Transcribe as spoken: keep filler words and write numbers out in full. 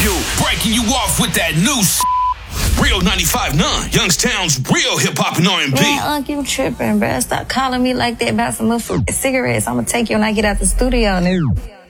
you, breaking you off with that new s- Real ninety-five point nine, Youngstown's real hip-hop and R and B. Man, Unc, you tripping, bruh. Stop calling me like that about some motherfucking cigarettes. I'm gonna take you when I get out the studio, nigga.